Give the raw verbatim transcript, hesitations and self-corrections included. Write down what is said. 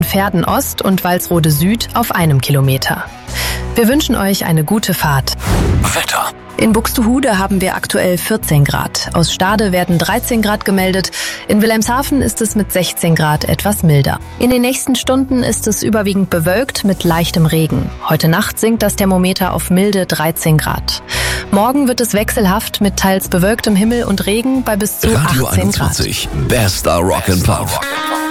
Verden Ost und Walsrode Süd auf einem Kilometer. Wir wünschen euch eine gute Fahrt. Wetter. In Buxtehude haben wir aktuell vierzehn Grad. Aus Stade werden dreizehn Grad gemeldet. In Wilhelmshaven ist es mit sechzehn Grad etwas milder. In den nächsten Stunden ist es überwiegend bewölkt mit leichtem Regen. Heute Nacht sinkt das Thermometer auf milde dreizehn Grad. Morgen wird es wechselhaft mit teils bewölktem Himmel und Regen bei bis zu Radio achtzehn Grad. einundvierzig, bester Rock and Pop.